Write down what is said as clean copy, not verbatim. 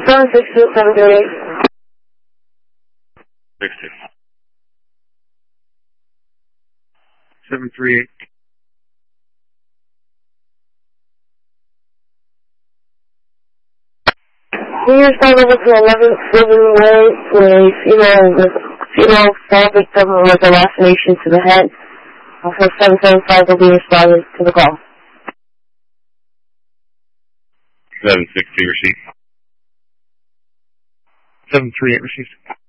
762, 738. 60. 738. We respond over to 11 Sylvan Way where a female fall victim was a laceration to the head. Also 775 will be responded to the call. 762 received. 738 received.